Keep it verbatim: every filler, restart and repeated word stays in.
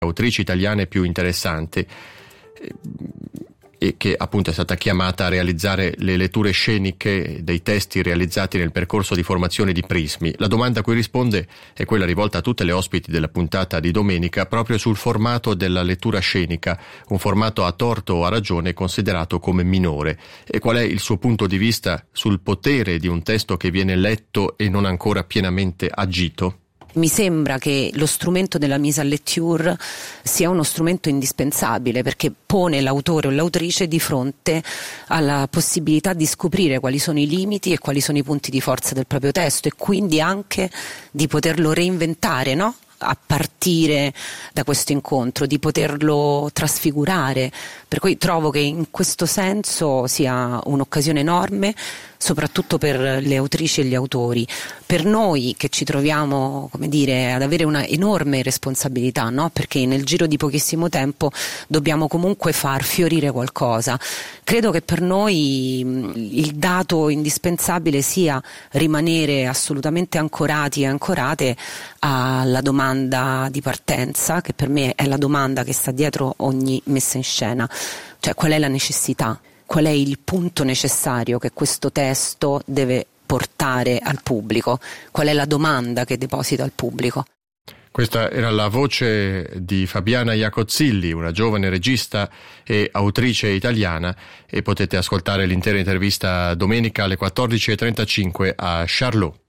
autrici italiane più interessanti e che appunto è stata chiamata a realizzare le letture sceniche dei testi realizzati nel percorso di formazione di Prismi. La domanda a cui risponde è quella rivolta a tutte le ospiti della puntata di domenica proprio sul formato della lettura scenica, un formato a torto o a ragione considerato come minore. E qual è il suo punto di vista sul potere di un testo che viene letto e non ancora pienamente agito? Mi sembra che lo strumento della mise à lecture sia uno strumento indispensabile, perché pone l'autore o l'autrice di fronte alla possibilità di scoprire quali sono i limiti e quali sono i punti di forza del proprio testo, e quindi anche di poterlo reinventare, no? A partire da questo incontro, di poterlo trasfigurare. Per cui trovo che in questo senso sia un'occasione enorme, soprattutto per le autrici e gli autori. Per noi che ci troviamo, come dire, ad avere una enorme responsabilità, no? Perché nel giro di pochissimo tempo dobbiamo comunque far fiorire qualcosa. Credo che per noi il dato indispensabile sia rimanere assolutamente ancorati e ancorate alla domanda di partenza, che per me è la domanda che sta dietro ogni messa in scena. Cioè, qual è la necessità? Qual è il punto necessario che questo testo deve portare al pubblico? Qual è la domanda che deposita al pubblico? Questa era la voce di Fabiana Iacozzilli, una giovane regista e autrice italiana, e potete ascoltare l'intera intervista domenica alle quattordici e trentacinque a Charlot.